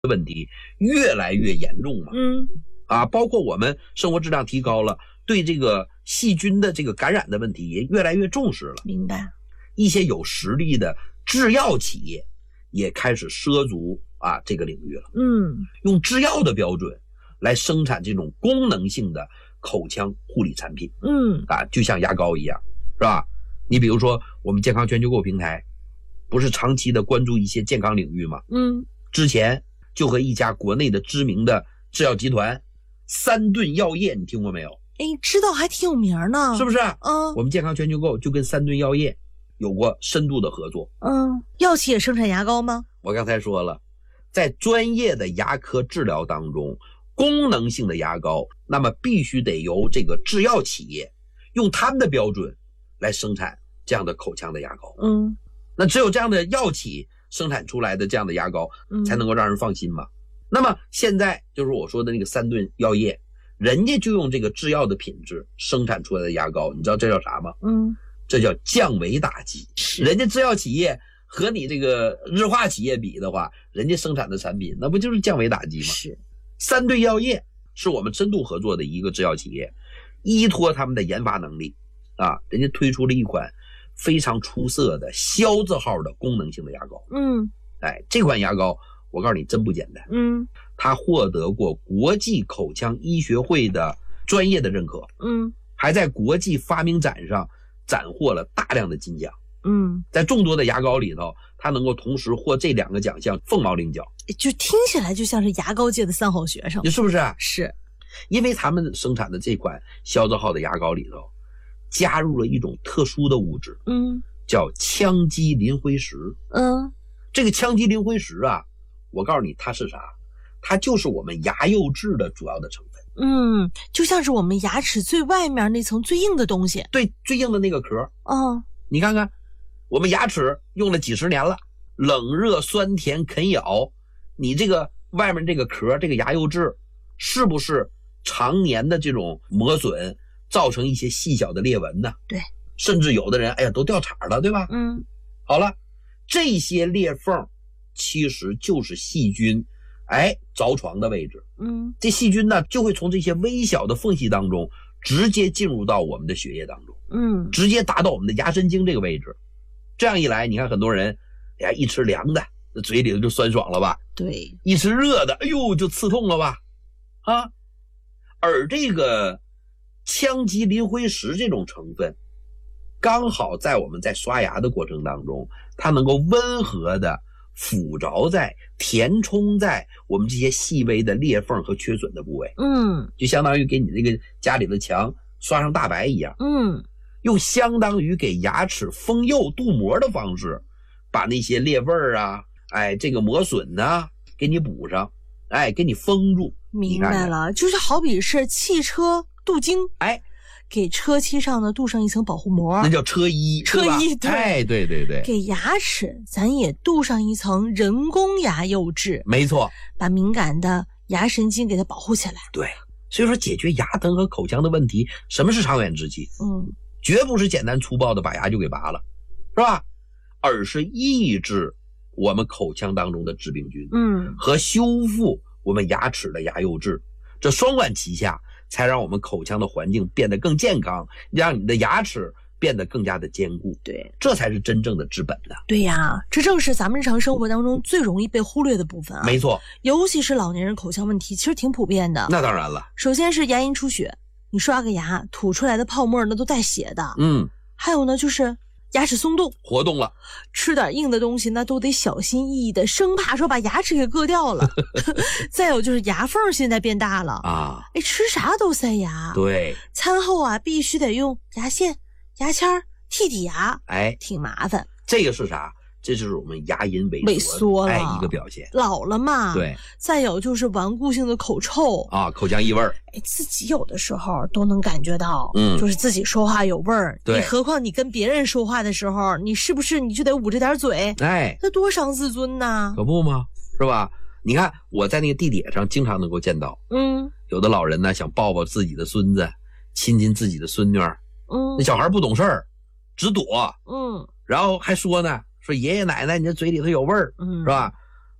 问题越来越严重嘛。包括我们生活质量提高了，对这个细菌的这个感染的问题也越来越重视了。 明白。 一些有实力的制药企业也开始涉足这个领域了。用制药的标准来生产这种功能性的口腔护理产品。就像牙膏一样，是吧？你比如说我们健康全球购平台不是长期的关注一些健康领域吗？之前就和一家国内的知名的制药集团三顿药业，你听过没有？ 知道，还挺有名呢， 是不是？我们健康全球购就跟三顿药业有过深度的合作。 药企也生产牙膏吗？ 我刚才说了，在专业的牙科治疗当中，功能性的牙膏那么必须得由这个制药企业用他们的标准来生产这样的口腔的牙膏。那只有这样的药企生产出来的这样的牙膏才能够让人放心嘛。那么现在就是我说的那个三顿药业，人家就用这个制药的品质生产出来的牙膏，你知道这叫啥吗？这叫降维打击。人家制药企业和你这个日化企业比的话，人家生产的产品那不就是降维打击吗？ 是。 三顿药业是我们深度合作的一个制药企业，依托他们的研发能力人家推出了一款非常出色的肖字号的功能性的牙膏。这款牙膏我告诉你真不简单。它获得过国际口腔医学会的专业的认可。还在国际发明展上斩获了大量的金奖。在众多的牙膏里头，它能够同时获这两个奖项，凤毛麟角。 就听起来就像是牙膏界的三好学生， 是不是？ 是。 因为他们生产的这款肖字号的牙膏里头加入了一种特殊的物质，叫羟基磷灰石。这个羟基磷灰石我告诉你它是啥，它就是我们牙釉质的主要的成分。 就像是我们牙齿最外面那层最硬的东西。 对，最硬的那个壳。你看看我们牙齿用了几十年了，冷热酸甜啃咬，你这个外面这个壳，这个牙釉质是不是常年的这种磨损造成一些细小的裂纹呢？ 对， 甚至有的人都掉茬了，对吧？好了，这些裂缝其实就是细菌着床的位置。这细菌呢就会从这些微小的缝隙当中直接进入到我们的血液当中，直接达到我们的牙神经这个位置。这样一来，你看很多人一吃凉的嘴里就酸爽了吧？ 对， 一吃热的就刺痛了吧？而这个羟基磷灰石这种成分刚好在我们在刷牙的过程当中，它能够温和的附着在填充在我们这些细微的裂缝和缺损的部位。就相当于给你这个家里的墙刷上大白一样。用相当于给牙齿封釉镀膜的方式把那些裂纹这个磨损给你补上，给你封住。 明白了，就是好比是汽车镀金，给车漆上的镀上一层保护膜， 那叫车衣。对，对对对。 给牙齿咱也镀上一层人工牙釉质， 没错， 把敏感的牙神经给它保护起来。 对，所以说解决牙疼和口腔的问题，什么是长远之计？绝不是简单粗暴的把牙就给拔了，是吧？而是抑制我们口腔当中的致病菌，和修复我们牙齿的牙釉质，这双管齐下，才让我们口腔的环境变得更健康，让你的牙齿变得更加的坚固。 对， 这才是真正的治本的。 对呀，这正是咱们日常生活当中最容易被忽略的部分没错， 尤其是老年人口腔问题，其实挺普遍的。 那当然了， 首先是牙龈出血，你刷个牙吐出来的泡沫那都带血的。还有呢就是牙齿松动活动了， 吃点硬的东西那都得小心翼翼的，生怕说把牙齿给硌掉了。再有就是牙缝现在变大了吃啥都塞牙。 对， 餐后必须得用牙线牙签剔剔牙，挺麻烦。 这个是啥？这就是我们牙龈萎缩了一个表现， 老了嘛。 对， 再有就是顽固性的口臭口腔异味自己有的时候都能感觉到，就是自己说话有味儿。 对， 你何况你跟别人说话的时候，你是不是你就得捂着点嘴？那多伤自尊呐！ 可不吗？是吧？你看我在那个地铁上经常能够见到，有的老人呢想抱抱自己的孙子，亲亲自己的孙女那小孩不懂事儿，直躲，然后还说呢。说爷爷奶奶你这嘴里头有味儿，是吧？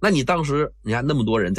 那你当时你看那么多人在